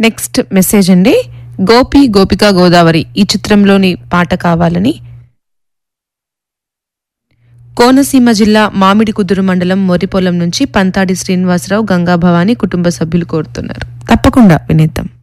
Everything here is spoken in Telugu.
నెక్స్ట్ మెసేజ్ అండి. గోపి గోపిక గోదావరి ఈ చిత్రంలోని పాట కావాలని కోనసీమ జిల్లా మామిడి కుదురు మండలం మొరిపొలం నుంచి పంతాడి శ్రీనివాసరావు, గంగా భవాని కుటుంబ సభ్యులు కోరుతున్నారు. తప్పకుండా వినేద్దాం.